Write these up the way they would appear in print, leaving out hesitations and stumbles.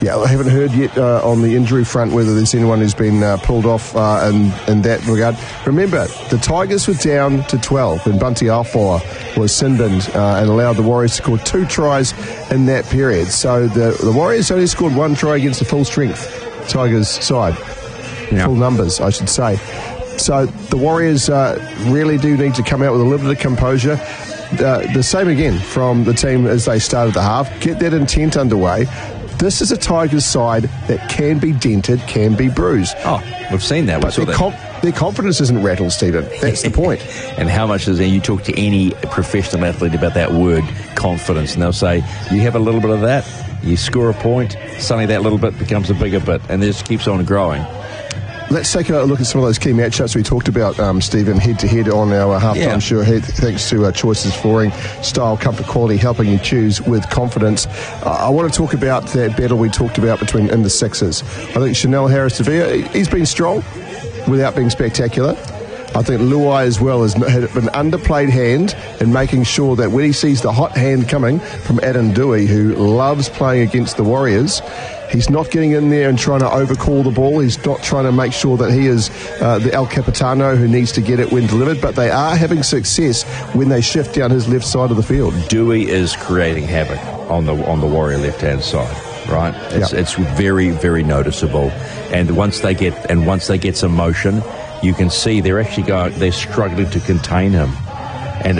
Yeah, I haven't heard yet on the injury front whether there's anyone who's been pulled off in that regard. Remember, the Tigers were down to 12 when Bunty Aofoa was sin-binned and allowed the Warriors to score 2 tries in that period. So the Warriors only scored 1 try against the full-strength Tigers side. Yeah. Full numbers, I should say. So the Warriors really do need to come out with a little bit of composure. The same again from the team as they started the half. Get that intent underway. This is a Tigers side that can be dented, can be bruised. Oh, we've seen that. But their confidence isn't rattled, Stephen. That's the point. And how much is there? You talk to any professional athlete about that word, confidence, and they'll say, you have a little bit of that, you score a point, suddenly that little bit becomes a bigger bit, and it just keeps on growing. Let's take a look at some of those key matchups we talked about, Stephen, head-to-head on our halftime show. Thanks to Choices Flooring, style, comfort, quality, helping you choose with confidence. I want to talk about that battle we talked about between in the sixes. I think Chanel Harris-Tavia, he's been strong without being spectacular. I think Luai as well has had an underplayed hand in making sure that when he sees the hot hand coming from Adam Dewey, who loves playing against the Warriors, he's not getting in there and trying to overcall the ball. He's not trying to make sure that he is the El Capitano who needs to get it when delivered, but they are having success when they shift down his left side of the field. Dewey is creating havoc on the Warrior left-hand side, right? It's very, very noticeable. And once they get some motion, you can see they're struggling to contain him. And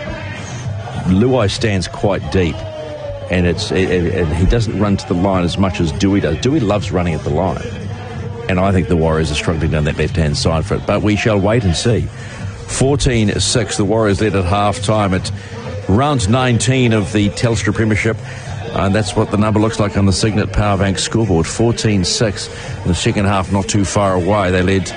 Luai stands quite deep. And he doesn't run to the line as much as Dewey does. Dewey loves running at the line. And I think the Warriors are struggling down that left-hand side for it. But we shall wait and see. 14-6, the Warriors led at half-time at round 19 of the Telstra Premiership. And that's what the number looks like on the Signet Powerbank scoreboard. 14-6 in the second half, not too far away. They led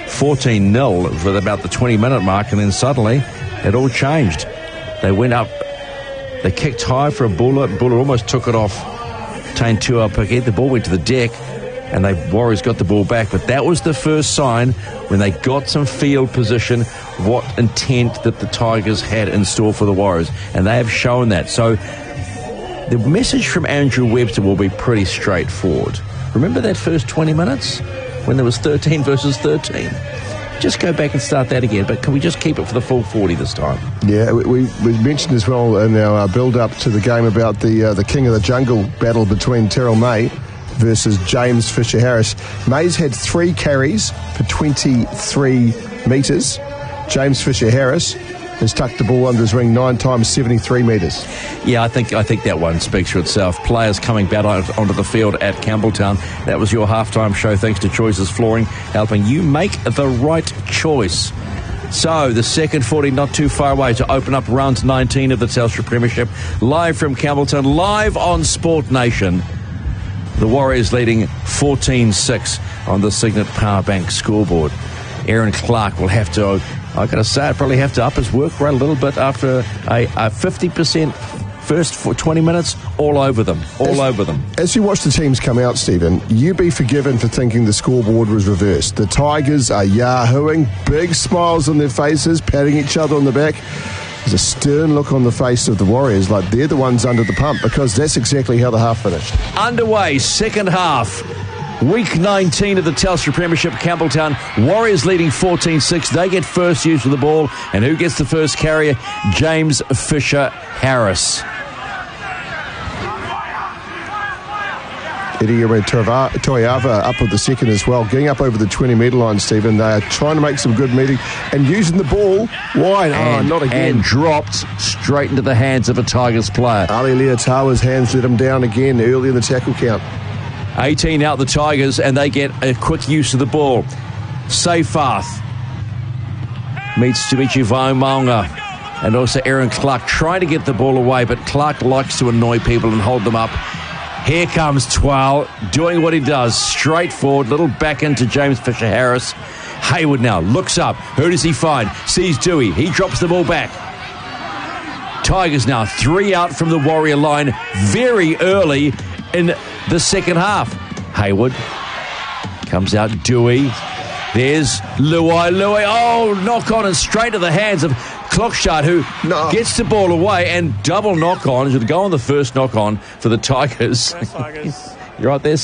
14-0 with about the 20-minute mark, and then suddenly it all changed. They went up. They kicked high for a Buller. Buller almost took it off Taine Tuaupiki. The ball went to the deck, and the Warriors got the ball back. But that was the first sign when they got some field position, what intent that the Tigers had in store for the Warriors. And they have shown that. So the message from Andrew Webster will be pretty straightforward. Remember that first 20 minutes when there was 13 versus 13? Just go back and start that again, but can we just keep it for the full 40 this time? Yeah, we mentioned as well in our build-up to the game about the King of the Jungle battle between Terrell May versus James Fisher-Harris. May's had 3 carries for 23 metres. James Fisher-Harris has tucked the ball under his ring 9 times, 73 metres. Yeah, I think that one speaks for itself. Players coming back onto the field at Campbelltown. That was your halftime show, thanks to Choices Flooring, helping you make the right choice. So, the second 40 not too far away to open up round 19 of the Telstra Premiership. Live from Campbelltown, live on Sport Nation. The Warriors leading 14-6 on the Signet Powerbank scoreboard. Aaron Clark will have to, I've got to say, probably have to up his work rate a little bit after a 50% first for 20 minutes, all over them. As you watch the teams come out, Stephen, you be forgiven for thinking the scoreboard was reversed. The Tigers are yahooing, big smiles on their faces, patting each other on the back. There's a stern look on the face of the Warriors, like they're the ones under the pump, because that's exactly how the half finished. Underway, second half. Week 19 of the Telstra Premiership, Campbelltown. Warriors leading 14-6. They get first use of the ball. And who gets the first carrier? James Fisher-Harris. Eddie Toiava up with the second as well, getting up over the 20-metre line, Stephen. They are trying to make some good meeting and using the ball wide. Not again. And dropped straight into the hands of a Tigers player. Ali Leotawa's hands let him down again early in the tackle count. 18 out the Tigers, and they get a quick use of the ball. Seyfarth meets Tumichi Vaimaunga, and also Aaron Clark trying to get the ball away, but Clark likes to annoy people and hold them up. Here comes Twal doing what he does, straight forward, little back into James Fisher-Harris. Hayward now looks up. Who does he find? Sees Dewey. He drops the ball back. Tigers now 3 out from the Warrior line very early in the second half. Hayward comes out. Dewey. There's Luai. Oh, knock on and straight to the hands of Klokstad, who gets the ball away, and double knock on. Should go on the first knock on for the Tigers. You're right there.